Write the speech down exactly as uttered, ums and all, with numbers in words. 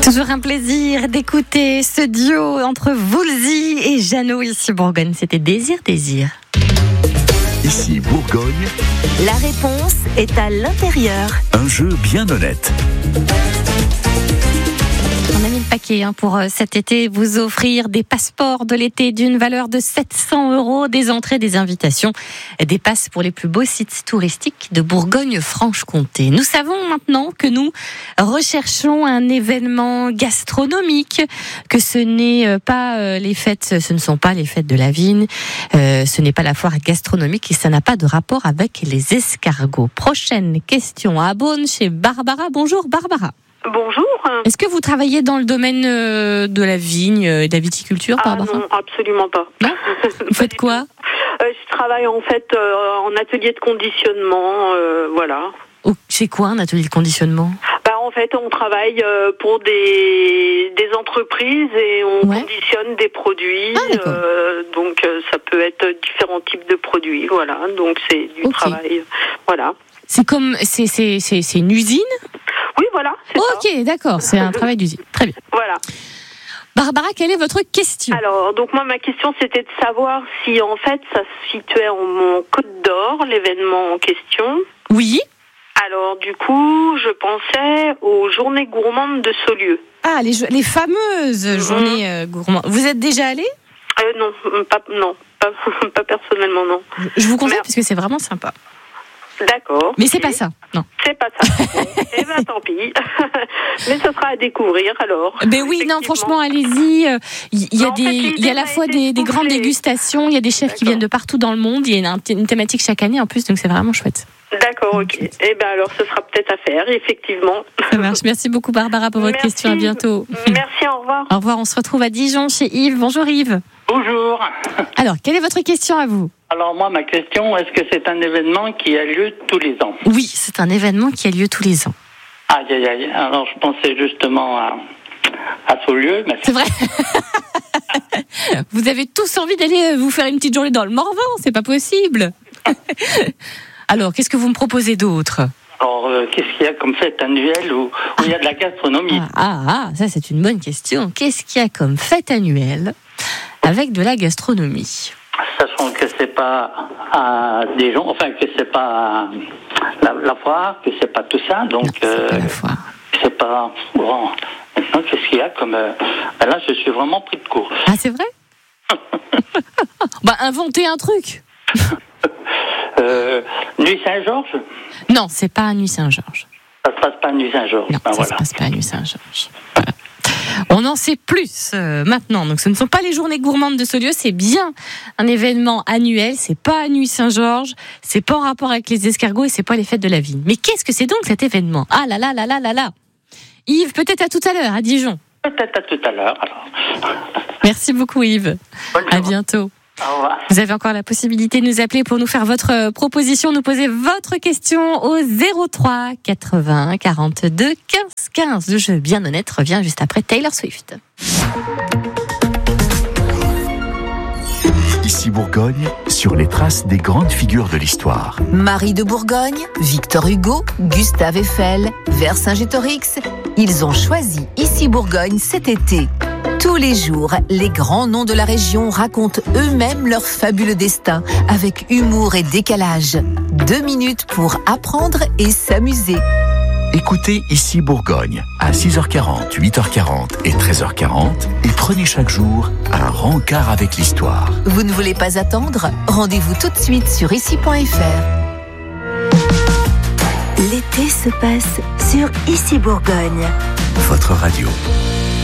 Toujours un plaisir d'écouter ce duo entre Woolsey et Jeannot ici Bourgogne. C'était Désir, Désir. Ici Bourgogne. La réponse est à l'intérieur. Un jeu bien honnête. On a mis le paquet hein, pour euh, cet été vous offrir des passeports de l'été d'une valeur de sept cents euros, des entrées, des invitations, des passes pour les plus beaux sites touristiques de Bourgogne-Franche-Comté. Nous savons maintenant que nous recherchons un événement gastronomique, que ce n'est pas euh, les fêtes, ce ne sont pas les fêtes de la vigne, euh, ce n'est pas la foire gastronomique et ça n'a pas de rapport avec les escargots. Prochaine question à Beaune chez Barbara. Bonjour Barbara. Bonjour. Est-ce que vous travaillez dans le domaine euh, de la vigne et de la viticulture, Ah Barbara ? non, absolument pas. Non ? Vous faites quoi ? euh, Je travaille en fait euh, en atelier de conditionnement, euh, voilà. Oh, c'est quoi un atelier de conditionnement ? Bah, en fait, on travaille euh, pour des, des entreprises et on Ouais. conditionne des produits. Ah, d'accord. euh, donc, euh, ça peut être différents types de produits, voilà. Donc, c'est du Ok. travail, voilà. C'est comme c'est c'est c'est c'est une usine ? Oui, voilà, c'est ça. Ok, d'accord, c'est un travail d'usine. Très bien. Voilà. Barbara, quelle est votre question ? Alors, donc moi, ma question, c'était de savoir si, en fait, ça se situait en, en Côte d'Or, l'événement en question. Oui. Alors, du coup, je pensais aux journées gourmandes de Saulieu. Ah, les jo- les fameuses Mhm. journées euh, gourmandes. Vous êtes déjà allé ? Euh, non, pas, non, pas, pas personnellement, non. Je vous conseille Merde. parce que c'est vraiment sympa. D'accord. Mais c'est ok. pas ça. Non. C'est pas ça. Eh ben, tant pis. Mais ce sera à découvrir, alors. Ben oui, non, Effectivement. franchement, allez-y. Il y a En des, fait, il y a l'idée à la m'a fois été des, des grandes soufflée. dégustations. Il y a des chefs qui D'accord. viennent de partout dans le monde. Il y a une, une thématique chaque année en plus, donc c'est vraiment chouette. D'accord, ok. Eh ben, alors, ce sera peut-être à faire, effectivement. Ça marche. Merci beaucoup, Barbara, pour votre Merci. question. À bientôt. Merci, au revoir. Au revoir. On se retrouve à Dijon chez Yves. Bonjour Yves. Bonjour. Alors, quelle est votre question à vous ? Alors moi, ma question, est-ce que c'est un événement qui a lieu tous les ans? Oui, c'est un événement qui a lieu tous les ans. Aïe, aïe, aïe. Alors je pensais justement à, à Saulieu. Mais C'est vrai. Vous avez tous envie d'aller vous faire une petite journée dans le Morvan, c'est pas possible. Alors, qu'est-ce que vous me proposez d'autre ? alors, euh, qu'est-ce qu'il y a comme fête annuelle où, où il y a de la gastronomie? Ah, ah, ah, ça c'est une bonne question. Qu'est-ce qu'il y a comme fête annuelle avec de la gastronomie ? Sachant que c'est pas à Dijon, enfin que c'est pas la, la foire, que c'est pas tout ça, donc Non, c'est euh, pas la foire. c'est pas. Bon, maintenant, qu'est-ce qu'il y a comme. Euh, ben là, je suis vraiment pris de court. Ah, c'est vrai ? Bah, inventez un truc. Euh, Nuit Saint-Georges? Non, c'est pas à Nuit Saint-Georges. Ça se passe pas à Nuit Saint-Georges. Non, Ben ça voilà. se passe pas à Nuit Saint-Georges. Voilà. On en sait plus euh, maintenant. Donc, ce ne sont pas les journées gourmandes de Saulieu, c'est bien un événement annuel. C'est pas à Nuit Saint-Georges, c'est pas en rapport avec les escargots et c'est pas les fêtes de la vigne. Mais qu'est-ce que c'est donc cet événement ? Ah là là là là là là. Yves, peut-être à tout à l'heure à Dijon. Peut-être à tout à l'heure, alors. Merci beaucoup Yves. Bonne À journée. bientôt. Au revoir. Vous avez encore la possibilité de nous appeler pour nous faire votre euh, proposition, nous poser votre question au zéro trois quatre-vingts quarante-deux quinze quinze. Le jeu bien honnête revient juste après Taylor Swift. Ici Bourgogne, sur les traces des grandes figures de l'histoire. Marie de Bourgogne, Victor Hugo, Gustave Eiffel, Vercingétorix, ils ont choisi Ici Bourgogne cet été. Tous les jours, les grands noms de la région racontent eux-mêmes leur fabuleux destin avec humour et décalage. Deux minutes pour apprendre et s'amuser. Écoutez Ici Bourgogne à six heures quarante, huit heures quarante et treize heures quarante et prenez chaque jour un rencard avec l'histoire. Vous ne voulez pas attendre ? Rendez-vous tout de suite sur ici point f r. L'été se passe sur Ici Bourgogne. Votre radio.